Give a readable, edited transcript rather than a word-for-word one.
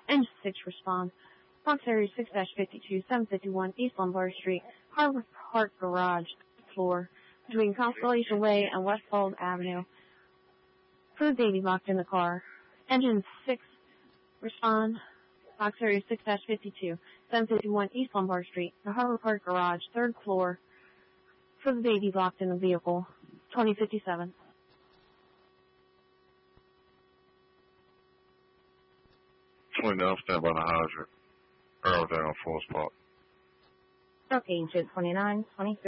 Engine 6 respond. Fox Area 6-52, 751 East Lombard Street, Harbor Park Garage, floor, between Constellation Way and Westfold Avenue. For the baby locked in the car. Engine 6 respond. Fox Area 6-52, 751 East Lombard Street, the Harbor Park Garage, 3rd floor. For the baby locked in the vehicle. 2057. 29, stand by the hydrant. Arrow down, full spot. Okay, Agent 29, 23.